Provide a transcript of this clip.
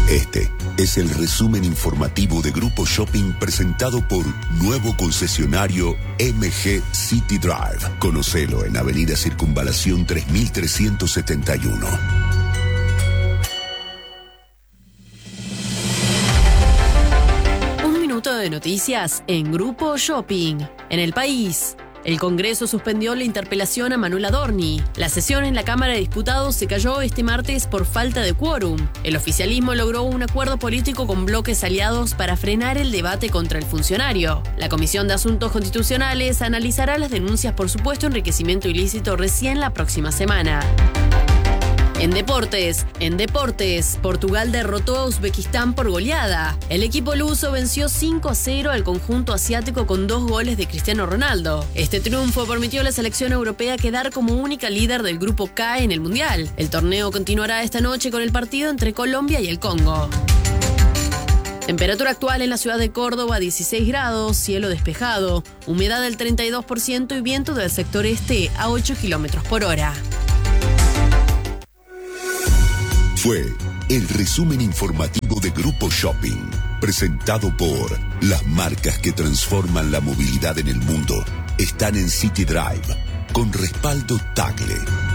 Este es el resumen informativo de Grupo Shopping presentado por nuevo concesionario MG City Drive. Conocelo en Avenida Circunvalación 3371. Un minuto de noticias en Grupo Shopping. En el país, el Congreso suspendió la interpelación a Manuel Adorni. La sesión en la Cámara de Diputados se cayó este martes por falta de quórum. El oficialismo logró un acuerdo político con bloques aliados para frenar el debate contra el funcionario. La Comisión de Asuntos Constitucionales analizará las denuncias por supuesto enriquecimiento ilícito recién la próxima semana. En deportes, Portugal derrotó a Uzbekistán por goleada. El equipo luso venció 5-0 al conjunto asiático con 2 goles de Cristiano Ronaldo. Este triunfo permitió a la selección europea quedar como única líder del grupo K en el Mundial. El torneo continuará esta noche con el partido entre Colombia y el Congo. Temperatura actual en la ciudad de Córdoba, 16 grados, cielo despejado, humedad del 32% y viento del sector este a 8 kilómetros por hora. Fue el resumen informativo de Grupo Shopping, presentado por las marcas que transforman la movilidad en el mundo. Están en City Drive, con respaldo Tagle.